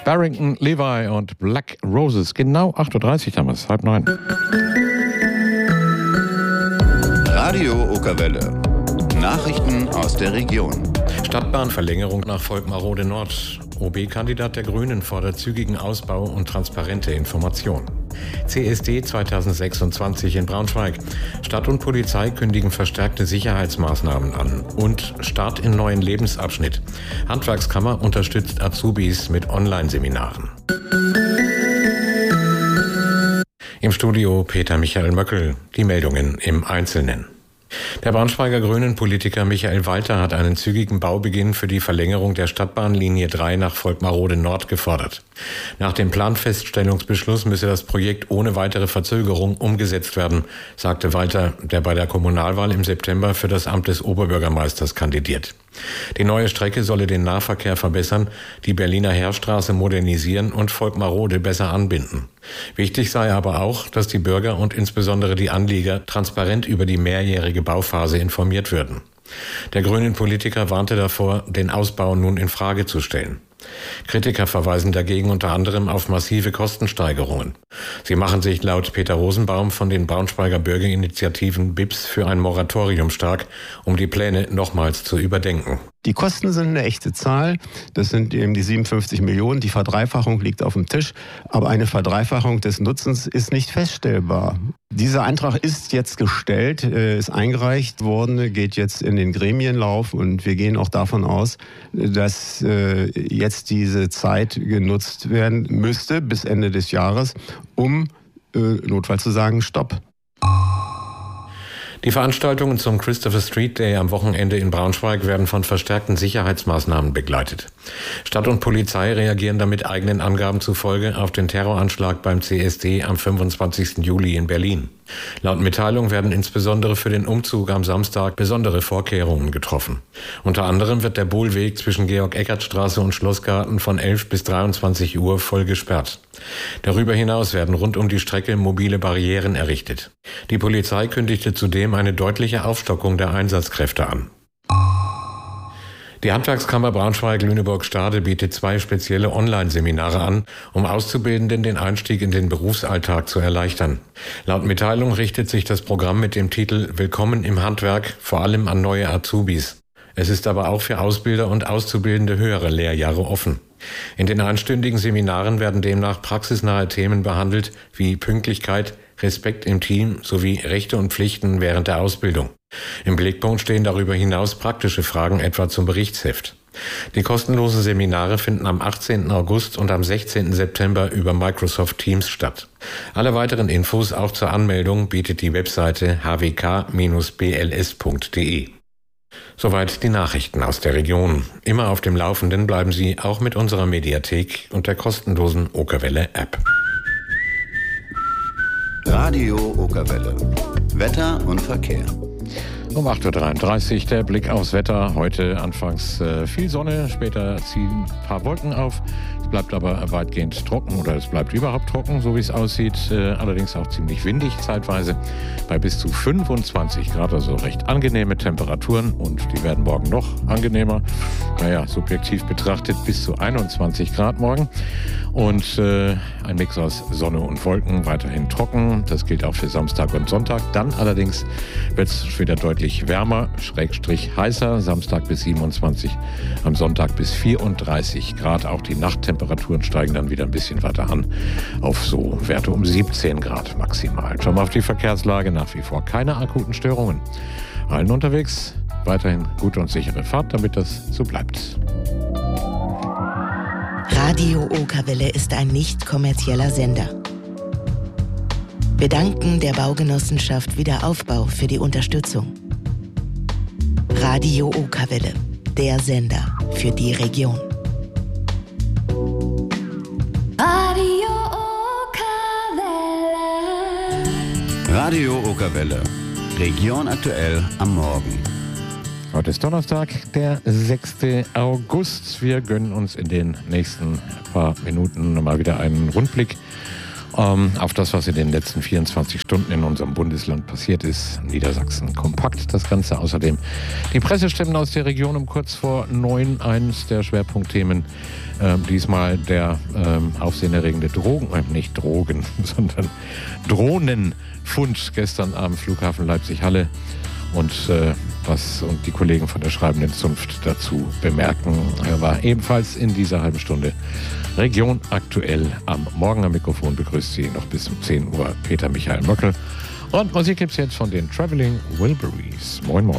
Barrington Levy und Black Roses. Genau 8.30 Uhr haben wir es, 8:30. Radio Okerwelle. Nachrichten aus der Region. Stadtbahnverlängerung nach Volkmarode Nord. OB-Kandidat der Grünen fordert zügigen Ausbau und transparente Information. CSD 2026 in Braunschweig. Stadt und Polizei kündigen verstärkte Sicherheitsmaßnahmen an. Und Start in neuen Lebensabschnitt. Handwerkskammer unterstützt Azubis mit Online-Seminaren. Im Studio Peter Michael Möckel. Die Meldungen im Einzelnen. Der Braunschweiger Grünen-Politiker Michael Walter hat einen zügigen Baubeginn für die Verlängerung der Stadtbahnlinie 3 nach Volkmarode Nord gefordert. Nach dem Planfeststellungsbeschluss müsse das Projekt ohne weitere Verzögerung umgesetzt werden, sagte Walter, der bei der Kommunalwahl im September für das Amt des Oberbürgermeisters kandidiert. Die neue Strecke solle den Nahverkehr verbessern, die Berliner Heerstraße modernisieren und Volkmarode besser anbinden. Wichtig sei aber auch, dass die Bürger und insbesondere die Anlieger transparent über die mehrjährige Bauphase informiert würden. Der Grünen-Politiker warnte davor, den Ausbau nun in Frage zu stellen. Kritiker verweisen dagegen unter anderem auf massive Kostensteigerungen. Sie machen sich laut Peter Rosenbaum von den Braunschweiger Bürgerinitiativen BIPS für ein Moratorium stark, um die Pläne nochmals zu überdenken. Die Kosten sind eine echte Zahl. Das sind eben die 57 Millionen. Die Verdreifachung liegt auf dem Tisch. Aber eine Verdreifachung des Nutzens ist nicht feststellbar. Dieser Antrag ist jetzt gestellt, ist eingereicht worden, geht jetzt in den Gremienlauf. Und wir gehen auch davon aus, dass jetzt diese Zeit genutzt werden müsste bis Ende des Jahres, um notfalls zu sagen, Stopp. Die Veranstaltungen zum Christopher Street Day am Wochenende in Braunschweig werden von verstärkten Sicherheitsmaßnahmen begleitet. Stadt und Polizei reagieren damit eigenen Angaben zufolge auf den Terroranschlag beim CSD am 25. Juli in Berlin. Laut Mitteilung werden insbesondere für den Umzug am Samstag besondere Vorkehrungen getroffen. Unter anderem wird der Bohlweg zwischen Georg-Eckert-Straße und Schlossgarten von 11 bis 23 Uhr voll gesperrt. Darüber hinaus werden rund um die Strecke mobile Barrieren errichtet. Die Polizei kündigte zudem eine deutliche Aufstockung der Einsatzkräfte an. Die Handwerkskammer Braunschweig-Lüneburg-Stade bietet 2 spezielle Online-Seminare an, um Auszubildenden den Einstieg in den Berufsalltag zu erleichtern. Laut Mitteilung richtet sich das Programm mit dem Titel Willkommen im Handwerk vor allem an neue Azubis. Es ist aber auch für Ausbilder und Auszubildende höhere Lehrjahre offen. In den einstündigen Seminaren werden demnach praxisnahe Themen behandelt, wie Pünktlichkeit, Respekt im Team sowie Rechte und Pflichten während der Ausbildung. Im Blickpunkt stehen darüber hinaus praktische Fragen, etwa zum Berichtsheft. Die kostenlosen Seminare finden am 18. August und am 16. September über Microsoft Teams statt. Alle weiteren Infos auch zur Anmeldung bietet die Webseite hwk-bls.de. Soweit die Nachrichten aus der Region. Immer auf dem Laufenden bleiben Sie auch mit unserer Mediathek und der kostenlosen Okerwelle-App. Radio Okerwelle. Wetter und Verkehr. Um 8.33 Uhr der Blick aufs Wetter. Heute anfangs viel Sonne, später ziehen ein paar Wolken auf. Es bleibt aber weitgehend trocken oder es bleibt überhaupt trocken, so wie es aussieht. Allerdings auch ziemlich windig zeitweise bei bis zu 25 Grad, also recht angenehme Temperaturen und die werden morgen noch angenehmer. Naja, subjektiv betrachtet bis zu 21 Grad morgen und ein Mix aus Sonne und Wolken, weiterhin trocken. Das gilt auch für Samstag und Sonntag. Dann allerdings wird es wieder deutlich wärmer, / heißer. Samstag bis 27, am Sonntag bis 34 Grad. Auch die Nachttemperaturen steigen dann wieder ein bisschen weiter an auf so Werte um 17 Grad maximal. Schauen wir auf die Verkehrslage. Nach wie vor keine akuten Störungen. Allen unterwegs weiterhin gute und sichere Fahrt, damit das so bleibt. Radio Okerwelle ist ein nicht kommerzieller Sender. Wir danken der Baugenossenschaft Wiederaufbau für die Unterstützung. Radio Okerwelle, der Sender für die Region. Radio Okerwelle. Radio Okerwelle. Region aktuell am Morgen. Heute ist Donnerstag, der 6. August. Wir gönnen uns in den nächsten paar Minuten mal wieder einen Rundblick auf das, was in den letzten 24 Stunden in unserem Bundesland passiert ist. Niedersachsen kompakt das Ganze. Außerdem die Pressestimmen aus der Region um kurz vor 9, eines der Schwerpunktthemen. Diesmal der aufsehenerregende nicht Drogen, sondern Drohnenfund gestern am Flughafen Leipzig-Halle. Und was die Kollegen von der Schreibenden Zunft dazu bemerken, war ebenfalls in dieser halben Stunde Region aktuell am Morgen. Am Mikrofon begrüßt Sie noch bis um 10 Uhr Peter Michael Möckel. Und Musik gibt's jetzt von den Traveling Wilburys. Moin, moin.